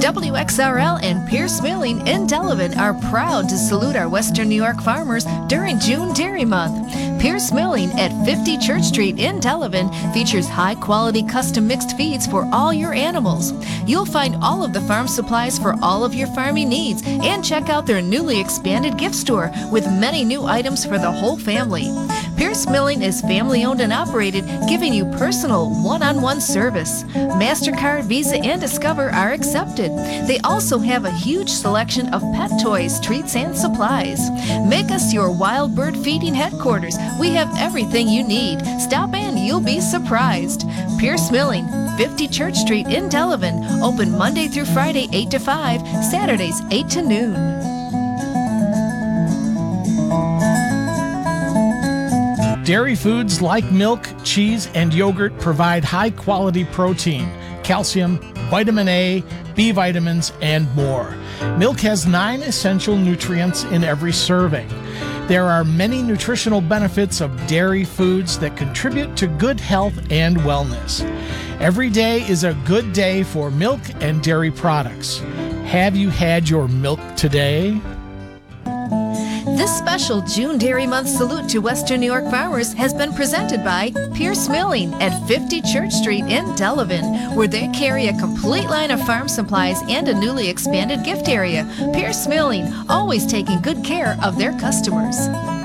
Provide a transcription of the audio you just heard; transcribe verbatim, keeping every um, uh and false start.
W X R L and Pierce Milling in Delavan are proud to salute our Western New York farmers during June Dairy Month. Pierce Milling at fifty Church Street in Delavan features high-quality custom mixed feeds for all your animals. You'll find all of the farm supplies for all of your farming needs and check out their newly expanded gift store with many new items for the whole family. Pierce Milling is family-owned and operated, giving you personal one-on-one service. MasterCard, Visa, and Discover are accepted. They also have a huge selection of pet toys, treats, and supplies. Make us your wild bird feeding headquarters. We have everything you need. Stop in, you'll be surprised. Pierce Milling, fifty Church Street in Delavan. Open Monday through Friday, eight to five, Saturdays, eight to noon. Dairy foods like milk, cheese, and yogurt provide high-quality protein, calcium, vitamin A, B vitamins, and more. Milk has nine essential nutrients in every serving. There are many nutritional benefits of dairy foods that contribute to good health and wellness. Every day is a good day for milk and dairy products. Have you had your milk today? This special June Dairy Month salute to Western New York farmers has been presented by Pierce Milling at fifty Church Street in Delavan, where they carry a complete line of farm supplies and a newly expanded gift area. Pierce Milling, always taking good care of their customers.